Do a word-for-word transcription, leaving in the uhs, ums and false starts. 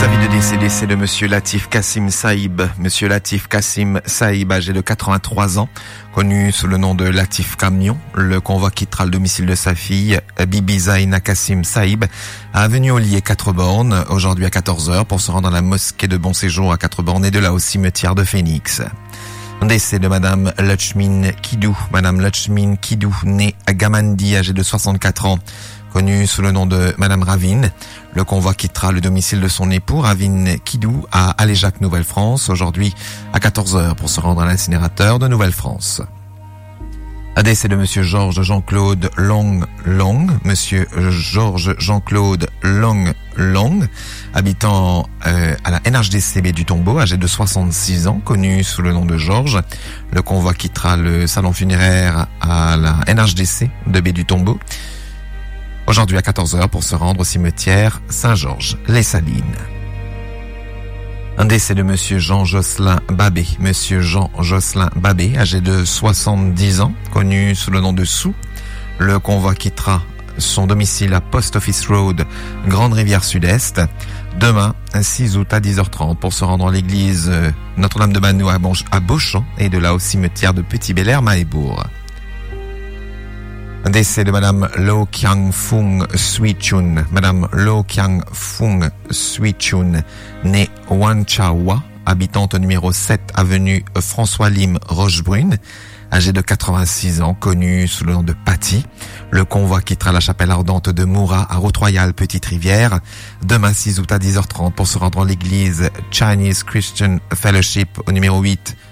L'avis de décès, décès de Monsieur Latif Kassim Saïb. Monsieur Latif Kassim Saïb, âgé de quatre-vingt-trois ans, connu sous le nom de Latif Camion. Le convoi quittera le domicile de sa fille, Bibi Zaina Kassim Saïb, à Avenue Ollier quatre bornes, aujourd'hui à quatorze heures, pour se rendre à la mosquée de Bon Séjour à quatre bornes et de là au cimetière de Phoenix. Décès de Madame Lachmin Kidou. Madame Lachmin Kidou, née à Gamandi, âgée de soixante-quatre ans, connue sous le nom de Madame Ravine. Le convoi quittera le domicile de son époux, Ravine Kidou, à Aléjac, Nouvelle-France, aujourd'hui à quatorze heures, pour se rendre à l'incinérateur de Nouvelle-France. Décès de Monsieur Georges Jean-Claude Long Long, Monsieur Georges Jean-Claude Long Long, habitant euh, à la N H D C B du Tombeau, âgé de soixante-six ans, connu sous le nom de Georges. Le convoi quittera le salon funéraire à la N H D C de B du Tombeau, aujourd'hui à quatorze heures, pour se rendre au cimetière Saint-Georges-les-Salines. Un décès de Monsieur Jean-Jocelyn Babé. Monsieur Jean-Jocelyn Babé, âgé de soixante-dix ans, connu sous le nom de Sou. Le convoi quittera son domicile à Post Office Road, Grande Rivière Sud-Est, demain, six août à dix heures trente, pour se rendre à l'église Notre-Dame de Manou à Beauchamp et de là au cimetière de Petit-Belair, Mahébourg. Un décès de Madame Lo Kiang Fung Sui Chun. Madame Lo Kiang Fung Sui Chun, née Wan Chawa, habitante numéro sept, avenue François Lim, Rochebrune, âgée de quatre-vingt-six ans, connue sous le nom de Patty. Le convoi quittera la chapelle ardente de Moura à Route-Royale, Petite-Rivière, demain six août à dix heures trente, pour se rendre à l'église Chinese Christian Fellowship au numéro huit,